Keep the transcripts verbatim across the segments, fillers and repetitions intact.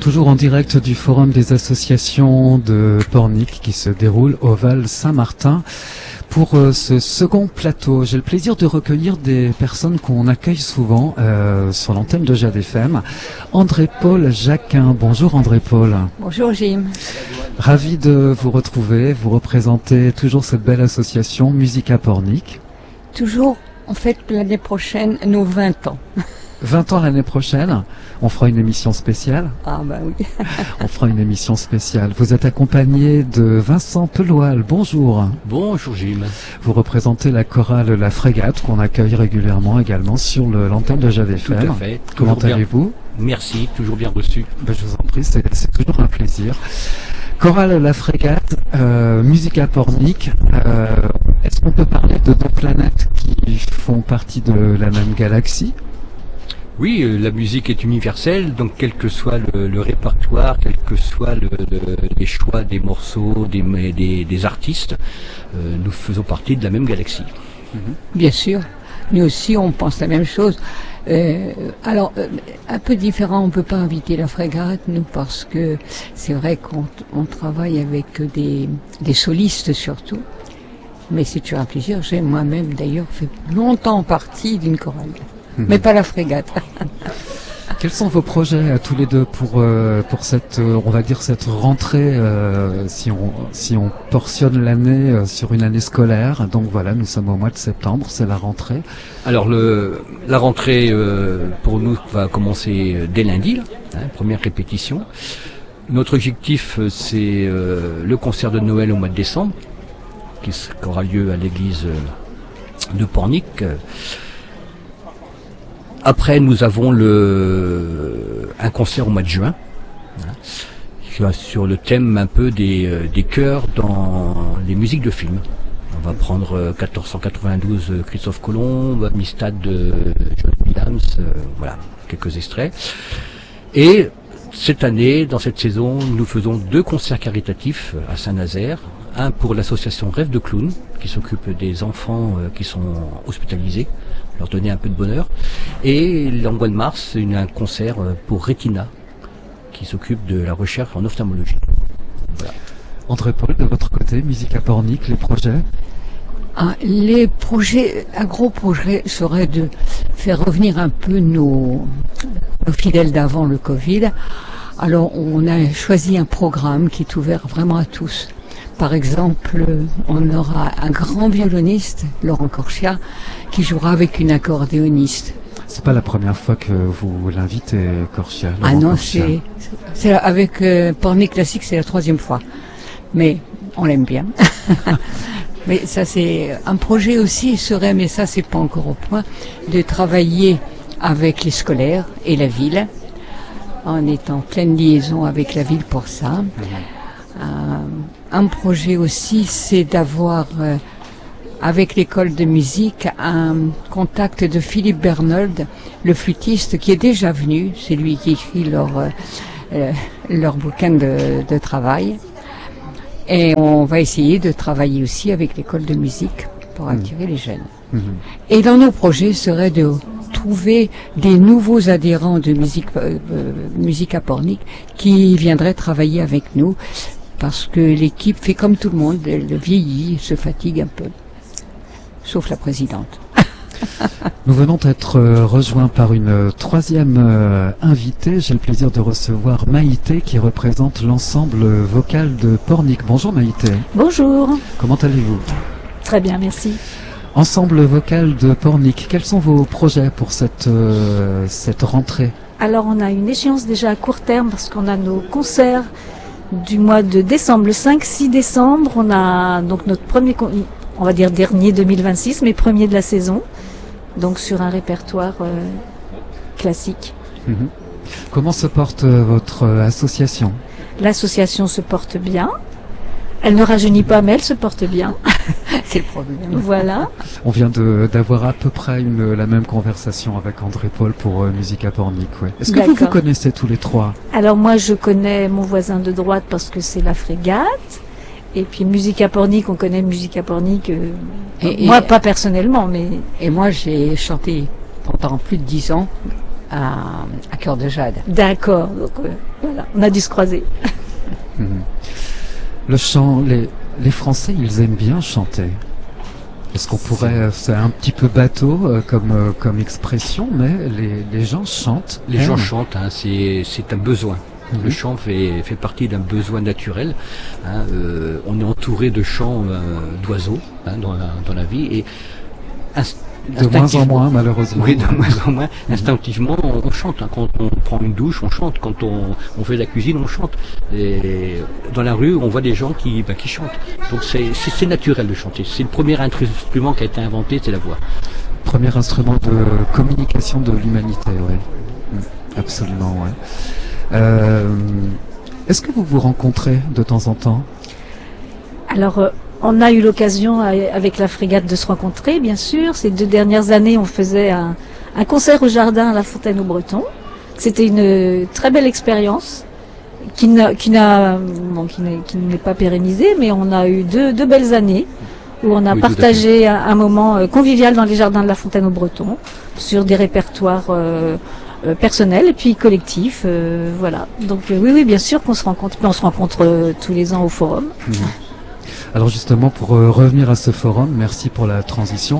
Toujours en direct du Forum des associations de Pornic qui se déroule au Val Saint-Martin. Pour euh, ce second plateau, j'ai le plaisir de recueillir des personnes qu'on accueille souvent euh, sur l'antenne de Jade F M. André-Paul Jacquin. Bonjour André-Paul. Bonjour Jim. Ravi de vous retrouver. Vous représentez toujours cette belle association Musica Pornic. Toujours, en fait, l'année prochaine, nos vingt ans. vingt ans l'année prochaine, on fera une émission spéciale. Ah bah oui. On fera une émission spéciale. Vous êtes accompagné de Vincent Peloal. Bonjour. Bonjour Jim. Vous représentez la chorale La Frégate qu'on accueille régulièrement également sur le, l'antenne de Jade F M. Tout à fait. Comment Toujours allez-vous? bien. Merci, toujours bien reçu. Ben, je vous en prie, c'est, c'est toujours un plaisir. Chorale La Frégate, euh, Musica Pornic. Euh, est-ce qu'on peut parler de deux planètes qui font partie de la même galaxie? Oui, euh, la musique est universelle, donc quel que soit le, le répertoire, quel que soit le, le, les choix des morceaux, des, des, des artistes, euh, nous faisons partie de la même galaxie. Mm-hmm. Bien sûr, nous aussi on pense la même chose. Euh, alors, euh, un peu différent, on ne peut pas inviter la Frégate, nous, parce que c'est vrai qu'on on travaille avec des, des solistes surtout, mais c'est toujours un plaisir. J'ai moi-même d'ailleurs fait longtemps partie d'une chorale. Mmh. Mais pas la Frégate. Quels sont vos projets à tous les deux pour euh, pour cette euh, on va dire cette rentrée euh, si on si on portionne l'année euh, sur une année scolaire. Donc voilà, nous sommes au mois de septembre, c'est la rentrée. Alors le la rentrée euh, pour nous va commencer dès lundi, là, hein, première répétition. Notre objectif c'est euh, le concert de Noël au mois de décembre qui aura lieu à l'église de Pornic. Après, nous avons le un concert au mois de juin, hein, sur le thème un peu des, des chœurs dans les musiques de films. On va prendre quatorze cent quatre-vingt-douze Christophe Colomb, Amistad de John Williams, euh, voilà, quelques extraits. Et cette année, dans cette saison, nous faisons deux concerts caritatifs à Saint-Nazaire. Un pour l'association Rêve de Clown, qui s'occupe des enfants euh, qui sont hospitalisés, leur donner un peu de bonheur. Et en mois de mars, une, un concert pour Retina, qui s'occupe de la recherche en ophtalmologie. Voilà. André-Paul, de votre côté, Musica Pornic, les projets? Ah, les projets, un gros projet serait de faire revenir un peu nos, nos fidèles d'avant le Covid. Alors, on a choisi un programme qui est ouvert vraiment à tous. Par exemple, on aura un grand violoniste, Laurent Corchia, qui jouera avec une accordéoniste. C'est pas la première fois que vous l'invitez, Corchia. Laurent Ah non, Corchia. c'est, c'est avec euh, Pornic Classique, c'est la troisième fois. Mais on l'aime bien. Mais ça, c'est un projet aussi serait, mais ça, c'est pas encore au point, de travailler avec les scolaires et la ville, en étant en pleine liaison avec la ville pour ça. Mmh. Euh, un projet aussi, c'est d'avoir euh, avec l'école de musique un contact de Philippe Bernold, le flûtiste qui est déjà venu, c'est lui qui écrit leur euh, euh, leur bouquin de, de travail. Et on va essayer de travailler aussi avec l'école de musique pour attirer mmh. les jeunes. Mmh. Et dans nos projets serait de trouver des nouveaux adhérents de musique euh, Musica Pornic qui viendraient travailler avec nous. Parce que l'équipe fait comme tout le monde, elle vieillit, se fatigue un peu. Sauf la présidente. Nous venons d'être euh, rejoints par une euh, troisième euh, invitée. J'ai le plaisir de recevoir Maïté qui représente l'ensemble vocal de Pornic. Bonjour Maïté. Bonjour. Comment allez-vous? Très bien, merci. Ensemble vocal de Pornic, quels sont vos projets pour cette, euh, cette rentrée? Alors on a une échéance déjà à court terme parce qu'on a nos concerts du mois de décembre, le cinq six décembre, on a donc notre premier, on va dire dernier deux mille vingt-six, mais premier de la saison, donc sur un répertoire euh, classique. Mmh. Comment se porte euh, votre euh, association? L'association se porte bien. Elle ne rajeunit pas, mais elle se porte bien. C'est le problème. Voilà. On vient de, d'avoir à peu près une, la même conversation avec André-Paul pour euh, Musica Pornic. Ouais. Est-ce que vous vous connaissez tous les trois? Alors moi, je connais mon voisin de droite parce que c'est la Frégate. Et puis Musica Pornic, on connaît Musica Pornic. Euh, et, moi, et, pas personnellement, mais... Et moi, j'ai chanté pendant plus de dix ans à, à Cœur de Jade. D'accord, donc euh, voilà, on a dû se croiser. Mhm. Le chant, les, les Français, ils aiment bien chanter. Est-ce qu'on pourrait, c'est un petit peu bateau euh, comme, euh, comme expression, mais les, les gens chantent. Les gens aiment. chantent, hein, c'est c'est un besoin. Mhm. Le chant fait, fait partie d'un besoin naturel. Hein, euh, on est entouré de chants euh, d'oiseaux hein, dans, la, dans la vie et inst- De moins en moins, malheureusement. Oui, de moins en moins. Instinctivement, on, on chante. Hein. Quand on prend une douche, on chante. Quand on, on fait de la cuisine, on chante. Et dans la rue, on voit des gens qui, bah, qui chantent. Donc c'est c'est- c'est naturel de chanter. C'est le premier instrument qui a été inventé, c'est la voix. Premier instrument de communication de l'humanité, oui. Absolument, ouais. Euh, Est-ce que vous vous rencontrez de temps en temps? Alors, euh, on a eu l'occasion euh, avec la frégate de se rencontrer, bien sûr. Ces deux dernières années, on faisait un, un concert au jardin à la Fontaine-au-Breton. C'était une euh, très belle expérience qui n'a, qui n'a, bon, qui n'est, qui n'est pas pérennisée, mais on a eu deux, deux belles années où on a Oui, tout à partagé un, un moment euh, convivial dans les jardins de la Fontaine-au-Breton sur des répertoires euh, euh, personnels et puis collectifs. euh, voilà. Donc euh, oui, oui, bien sûr qu'on se rencontre. Puis on se rencontre euh, tous les ans au forum. Mhm. Alors justement, pour euh, revenir à ce forum, merci pour la transition.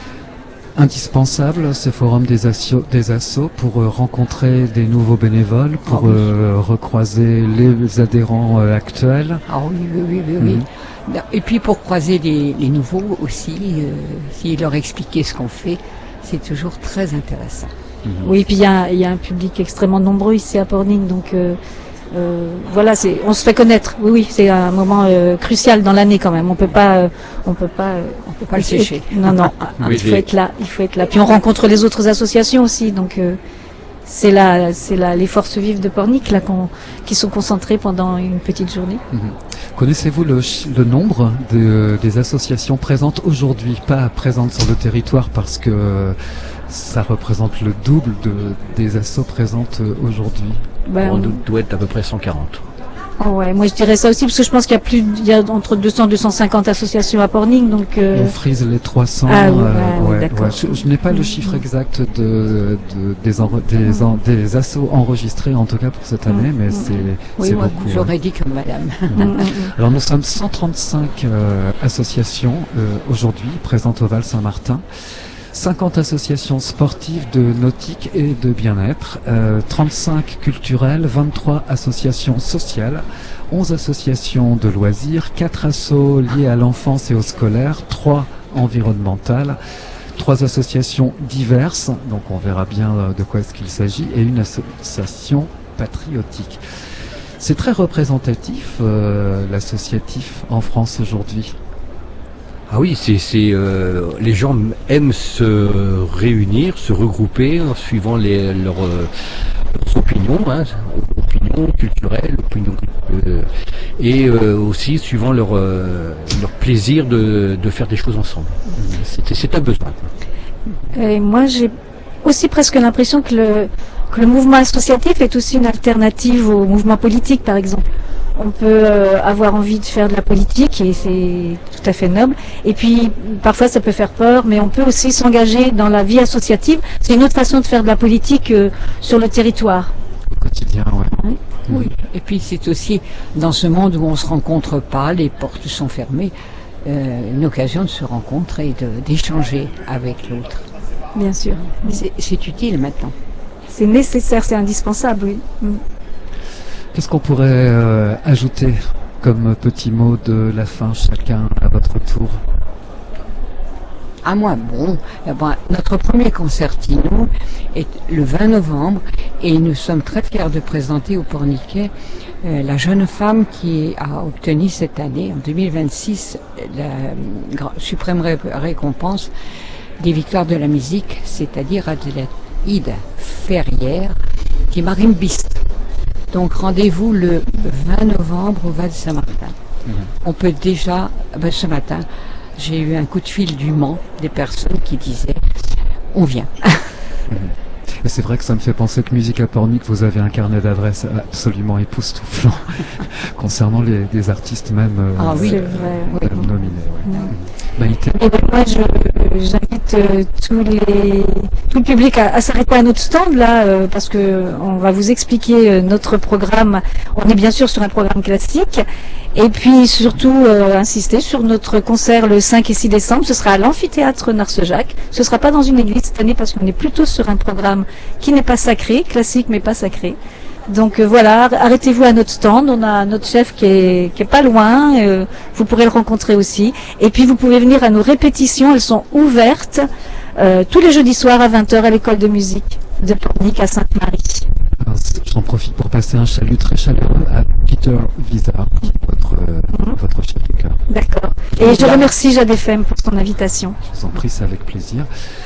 Indispensable, ce forum des, assos, des assos pour euh, rencontrer des nouveaux bénévoles, pour Ah oui. euh, recroiser les adhérents euh, actuels. Ah oui, oui, oui, oui. oui. Mhm. Et puis pour croiser les, les nouveaux aussi, euh, si leur expliquer ce qu'on fait, c'est toujours très intéressant. Mhm. Oui, puis il y a, il y a un public extrêmement nombreux ici à Pornic, donc euh, euh, voilà, c'est, on se fait connaître. Oui, oui, c'est un moment euh, crucial dans l'année quand même. On peut pas, euh, on peut pas, euh, On peut pas le sécher. Non, non, Oui, il faut j'ai- être là, il faut être là. Puis on rencontre les autres associations aussi, donc euh, c'est là, c'est là les forces vives de Pornic là qu'on, qui sont concentrées pendant une petite journée. Mhm. Connaissez-vous le, ch- le nombre de, des associations présentes aujourd'hui, pas présentes sur le territoire parce que euh, ça représente le double de, des assos présentes euh, aujourd'hui? Ben, On doit être à peu près cent quarante. oh ouais, moi je dirais ça aussi parce que je pense qu'il y a plus, il y a entre deux cents et deux cent cinquante associations à Pornic, donc. euh, On frise les trois cents. Ah oui, euh, ouais, ouais, d'accord. ouais. Je, je n'ai pas le chiffre exact de, de- des, enre- des, en- des assos enregistrés, en tout cas pour cette année, mais c'est Oui, c'est moi, beaucoup. j'aurais ouais. dit comme madame. mm, mm, mm. Alors nous sommes cent trente-cinq euh, associations euh, aujourd'hui présentes au Val Saint-Martin. cinquante associations sportives de nautique et de bien-être, euh, trente-cinq culturelles, vingt-trois associations sociales, onze associations de loisirs, quatre assos liés à l'enfance et au scolaire, trois environnementales, trois associations diverses, donc on verra bien euh, de quoi est-ce qu'il s'agit, et une association patriotique. C'est très représentatif, euh, l'associatif en France aujourd'hui. Ah oui, c'est c'est euh, les gens aiment se réunir, se regrouper en suivant les, leurs, euh, leurs opinions, hein, opinions culturelles, opinions euh, et euh, aussi suivant leur euh, leur plaisir de, de faire des choses ensemble. C'est c'est un besoin. Et moi, j'ai aussi presque l'impression que le, que le mouvement associatif est aussi une alternative au mouvement politique, par exemple. On peut euh, avoir envie de faire de la politique et c'est tout à fait noble. Et puis, parfois, ça peut faire peur, mais on peut aussi s'engager dans la vie associative. C'est une autre façon de faire de la politique euh, sur le territoire. Au quotidien, ouais. Oui. Et puis c'est aussi dans ce monde où on se rencontre pas, les portes sont fermées, euh, une occasion de se rencontrer, de d'échanger avec l'autre. Bien sûr. C'est c'est utile maintenant. C'est nécessaire, c'est indispensable, oui. Mm. Qu'est-ce qu'on pourrait euh, ajouter comme petit mot de la fin, chacun à votre tour? À moi, bon, eh ben, notre premier concertino est le vingt novembre et nous sommes très fiers de présenter au Porniquais euh, la jeune femme qui a obtenu cette année, en deux mille vingt-six, la gra- suprême ré- récompense des victoires de la musique, c'est-à-dire Adélaïde Ferrière, qui est marimbiste. Donc rendez-vous le vingt novembre au Val Saint-Martin. Mhm. On peut déjà, ben, ce matin, j'ai eu un coup de fil du Mans, des personnes qui disaient on vient. Et c'est vrai que ça me fait penser que Musique à Pornic, vous avez un carnet d'adresses absolument époustouflant concernant les, des artistes même euh, Ah oui. C'est vrai. Oui. nominés. Ouais. Mm. Maïté. Et ben moi, je, j'invite euh, tous les, tout le public à, à s'arrêter à notre stand là, euh, parce que on va vous expliquer euh, notre programme. On est bien sûr sur un programme classique, et puis surtout euh, insister sur notre concert le cinq et six décembre. Ce sera à l'amphithéâtre Narcejac. Ce sera pas dans une église cette année parce qu'on est plutôt sur un programme qui n'est pas sacré, classique mais pas sacré. Donc euh, voilà, arrêtez-vous à notre stand, on a notre chef qui est, qui est pas loin, euh, vous pourrez le rencontrer aussi. Et puis vous pouvez venir à nos répétitions, elles sont ouvertes euh, tous les jeudis soirs à vingt heures à l'école de musique de Pornic à Sainte-Marie. Alors, j'en profite pour passer un salut très chaleureux à Peter Vizard, votre, euh, Mhm. votre chef de chœur. D'accord. Et je remercie Jade F M pour son invitation. Je vous en prie, c'est avec plaisir.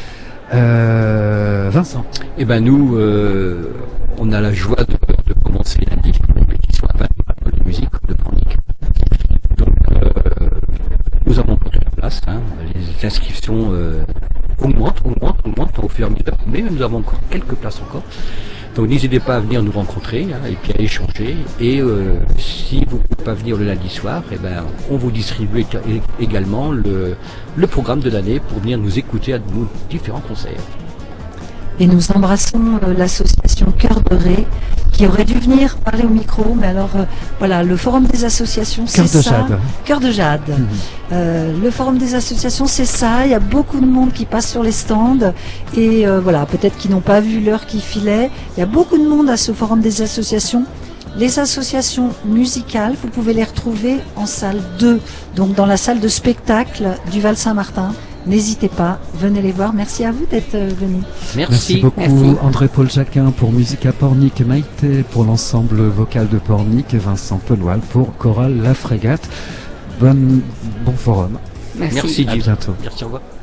Euh, Vincent. Eh ben nous, euh, on a la joie de, de commencer lundi la répétition à vingt heures à l'école de musique de Pornic. Donc euh, nous avons encore de la place, hein. Les inscriptions euh, augmentent, augmentent, augmentent au fur et à mesure, mais nous avons encore quelques places encore. Donc n'hésitez pas à venir nous rencontrer, hein, et puis à échanger. Et euh, si vous ne pouvez pas venir le lundi soir, eh ben, on vous distribue éga- également le, le programme de l'année pour venir nous écouter à nos différents concerts. Et nous embrassons euh, l'association Cœur de Ré qui aurait dû venir parler au micro, mais alors euh, voilà, le forum des associations, c'est Cœur de ça. Jade. Cœur de Jade. Mhm. Euh, le forum des associations, c'est ça. Il y a beaucoup de monde qui passe sur les stands et euh, voilà, peut-être qu'ils n'ont pas vu l'heure qui filait. Il y a beaucoup de monde à ce forum des associations. Les associations musicales, vous pouvez les retrouver en salle deux, donc dans la salle de spectacle du Val-Saint-Martin. N'hésitez pas, venez les voir. Merci à vous d'être euh, venus. Merci. Merci beaucoup Merci. André-Paul Jacquin pour Musique à Pornic, Maïté pour l'ensemble vocal de Pornic et Vincent Peloil pour Chorale La Frégate. Bonne, bon forum. Merci. Merci, À Gilles. bientôt. Merci, au revoir.